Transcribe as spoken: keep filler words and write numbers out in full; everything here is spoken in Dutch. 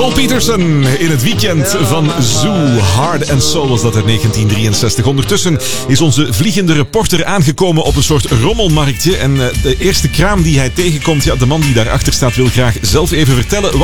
Paul Peterson in het weekend van Zoo. Hard and Soul was dat uit negentien drieënzestig. Ondertussen is onze vliegende reporter aangekomen op een soort rommelmarktje. En de eerste kraam die hij tegenkomt, ja, de man die daarachter staat wil graag zelf even vertellen